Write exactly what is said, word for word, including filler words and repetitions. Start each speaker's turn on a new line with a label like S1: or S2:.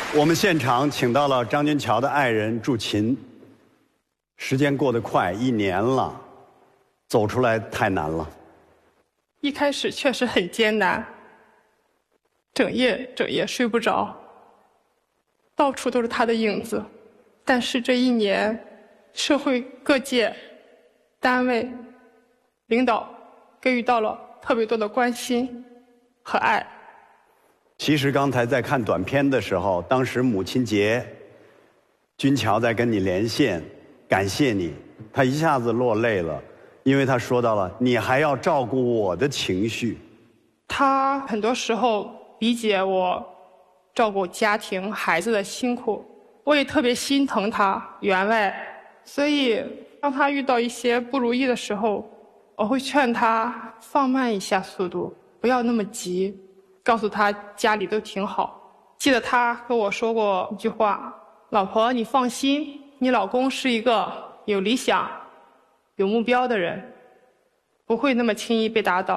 S1: 我们现场请到了张君桥的爱人祝琴。时间过得快，一年了，走出来太难了。
S2: 一开始确实很艰难，整夜整夜睡不着，到处都是他的影子。但是这一年，社会各界、单位、领导给予到了特别多的关心和爱。
S1: 其实刚才在看短片的时候，当时母亲节，君桥在跟你连线，感谢你，他一下子落泪了，因为他说到了你还要照顾我的情绪。
S2: 他很多时候理解我照顾家庭孩子的辛苦，我也特别心疼他员外，所以当他遇到一些不如意的时候，我会劝他放慢一下速度，不要那么急，告诉他家里都挺好。记得他跟我说过一句话：老婆，你放心，你老公是一个有理想、有目标的人，不会那么轻易被打倒。